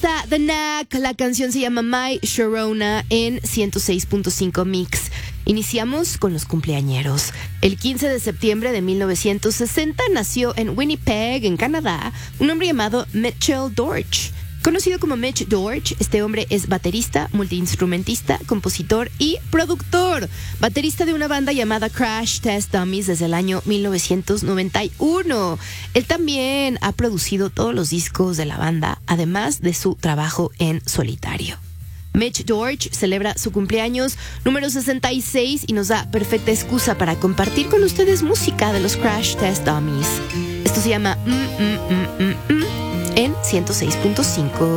está The Knack, la canción se llama My Sharona en 106.5 Mix. Iniciamos con los cumpleañeros. El 15 de septiembre de 1960 nació en Winnipeg, en Canadá, un hombre llamado Mitchell Dorch. Conocido como Mitch Dorch, este hombre es baterista, multiinstrumentista, compositor y productor. Baterista de una banda llamada Crash Test Dummies desde el año 1991. Él también ha producido todos los discos de la banda, además de su trabajo en solitario. Mitch Dorch celebra su cumpleaños número 66 y nos da perfecta excusa para compartir con ustedes música de los Crash Test Dummies. Esto se llama en 106.5.